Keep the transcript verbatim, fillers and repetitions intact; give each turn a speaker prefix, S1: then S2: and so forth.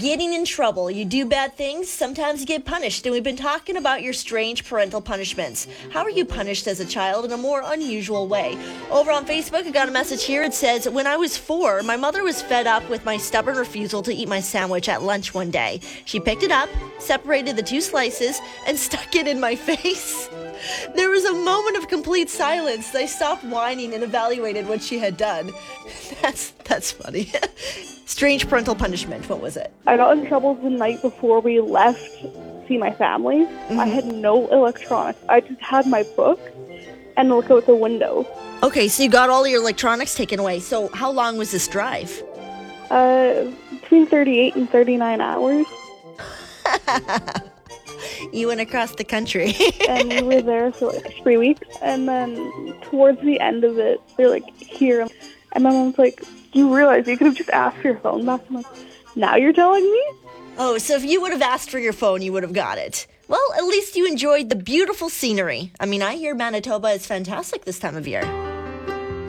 S1: getting in trouble. You do bad things, sometimes you get punished. And we've been talking about your strange parental punishments. How are you punished as a child in a more unusual way? Over on Facebook, I got a message here. It says, when I was four, my mother was fed up with my stubborn refusal to eat my sandwich at lunch one day. She picked it up, separated the two slices, and stuck it in my face. There was a moment of complete silence. I stopped whining and evaluated what she had done. That's that's funny. Strange parental punishment. What was it?
S2: I got in trouble the night before we left to see my family. Mm-hmm. I had no electronics. I just had my book and look out the window.
S1: Okay, so you got all your electronics taken away. So how long was this drive?
S2: Uh, between thirty-eight and thirty-nine hours.
S1: You went across the country.
S2: And we were there for like three weeks. And then towards the end of it, they're like, here. And my mom's like, you realize you could have just asked for your phone back? I'm like, now you're telling me?
S1: Oh, so if you would have asked for your phone, you would have got it. Well, at least you enjoyed the beautiful scenery. I mean, I hear Manitoba is fantastic this time of year.